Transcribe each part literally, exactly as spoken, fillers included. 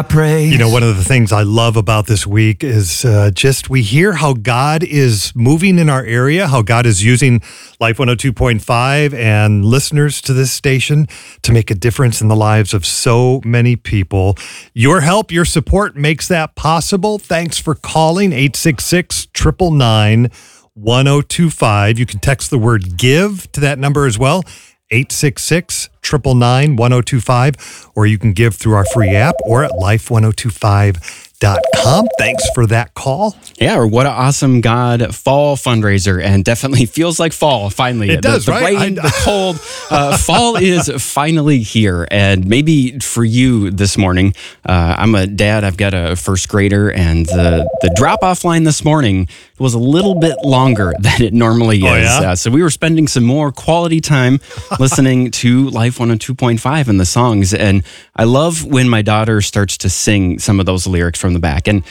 You know, one of the things I love about this week is uh, just we hear how God is moving in our area, how God is using Life one oh two point five and listeners to this station to make a difference in the lives of so many people. Your help, your support makes that possible. Thanks for calling eight six six, nine nine nine, one oh two five. You can text the word GIVE to that number as well. eight six six, nine nine nine, one oh two five, or you can give through our free app or at life one oh two five dot com. Thanks for that call. Yeah, or What a Awesome God fall fundraiser, and definitely feels like fall, finally. It the, does, the right? rain, I, the cold. Uh, fall is finally here, and maybe for you this morning, uh, I'm a dad, I've got a first grader, and the, the drop-off line this morning was a little bit longer than it normally is. Oh, yeah? Uh, so we were spending some more quality time listening to Life one oh two point five and the songs, and I love when my daughter starts to sing some of those lyrics from the back. And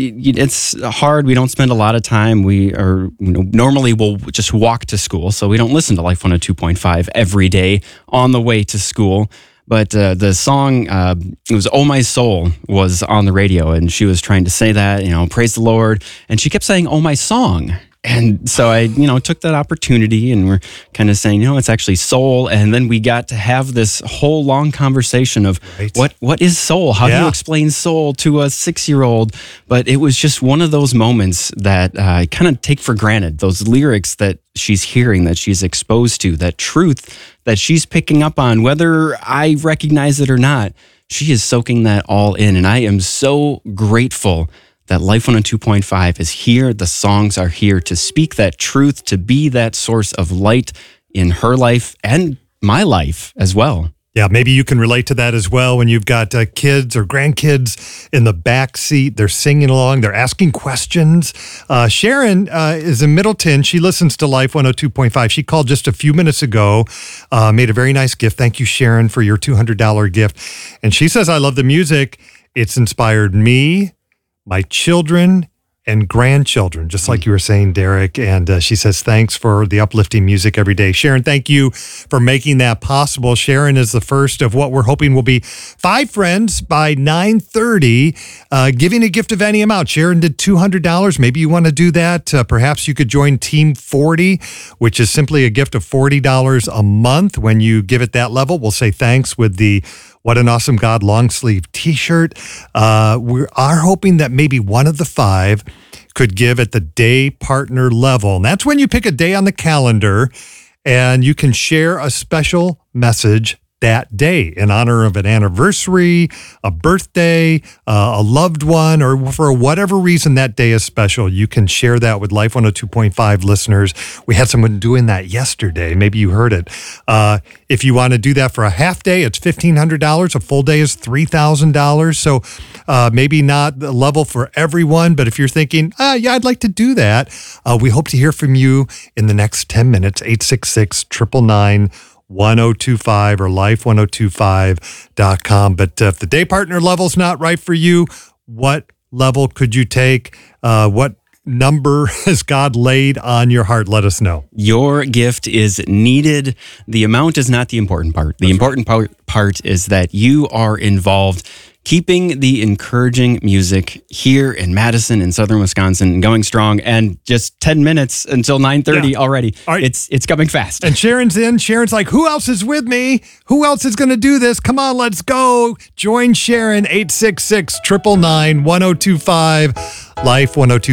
it's hard. We don't spend a lot of time. We are, you know, normally we'll just walk to school, so we don't listen to Life one oh two point five every day on the way to school. But uh, the song, uh, it was Oh My Soul, was on the radio, and she was trying to say that, you know, praise the Lord. And she kept saying, oh, my song. And so I, you know, took that opportunity, and we're kind of saying, you know, it's actually soul. And then we got to have this whole long conversation of right. what what is soul? How yeah. do you explain soul to a six-year-old? But it was just one of those moments that uh, I kind of take for granted, those lyrics that she's hearing, that she's exposed to, that truth that she's picking up on, whether I recognize it or not. She is soaking that all in. And I am so grateful that Life one oh two point five is here. The songs are here to speak that truth, to be that source of light in her life and my life as well. Yeah, maybe you can relate to that as well when you've got uh, kids or grandkids in the back seat. They're singing along. They're asking questions. Uh, Sharon uh, is in Middleton. She listens to Life one oh two point five. She called just a few minutes ago, uh, made a very nice gift. Thank you, Sharon, for your two hundred dollars gift. And she says, I love the music. It's inspired me, my children, and grandchildren, just like you were saying, Derek. And uh, she says, thanks for the uplifting music every day. Sharon, thank you for making that possible. Sharon is the first of what we're hoping will be five friends by nine thirty, uh, giving a gift of any amount. Sharon did two hundred dollars. Maybe you want to do that. Uh, perhaps you could join Team forty, which is simply a gift of forty dollars a month. When you give it that level, we'll say thanks with the What an Awesome God long sleeve t-shirt. Uh, we are hoping that maybe one of the five could give at the day partner level. And that's when you pick a day on the calendar and you can share a special message that day in honor of an anniversary, a birthday, uh, a loved one, or for whatever reason that day is special. You can share that with Life one oh two point five listeners. We had someone doing that yesterday. Maybe you heard it. Uh, if you want to do that for a half day, it's fifteen hundred dollars. A full day is three thousand dollars. So uh, maybe not the level for everyone, but if you're thinking, ah, yeah, I'd like to do that, uh, we hope to hear from you in the next ten minutes. eight six six, nine nine nine, one oh two five or life one oh two five dot com. But uh, if the day partner level's not right for you, what level could you take? Uh, what number has God laid on your heart? Let us know. Your gift is needed. The amount is not the important part. The That's important right. part, part is that you are involved keeping the encouraging music here in Madison and Southern Wisconsin going strong. And just ten minutes until nine thirty yeah. already. Right. It's it's coming fast. And Sharon's in. Sharon's like, who else is with me? Who else is going to do this? Come on, let's go. Join Sharon, eight six six, nine nine nine, one oh two five, Life one oh two.